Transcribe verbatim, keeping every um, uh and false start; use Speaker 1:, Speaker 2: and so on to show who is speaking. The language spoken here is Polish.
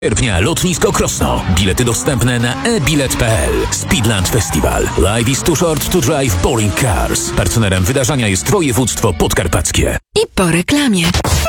Speaker 1: Sierpnia lotnisko Krosno. Bilety dostępne na e bilet kropka p l. Speedland Festival. Life is too short to drive boring cars. Partnerem wydarzenia jest województwo podkarpackie.
Speaker 2: I po reklamie.